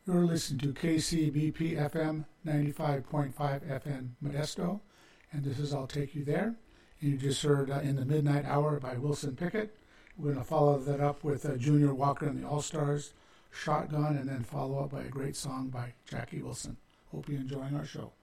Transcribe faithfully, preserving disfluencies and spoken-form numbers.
You're listening to K C B P F M ninety-five point five F M Modesto, and this is I'll Take You There. And you just heard uh, In the Midnight Hour by Wilson Pickett. We're going to follow that up with uh, Junior Walker and the All-Stars, Shotgun, and then follow up by a great song by Jackie Wilson. Hope you're enjoying our show.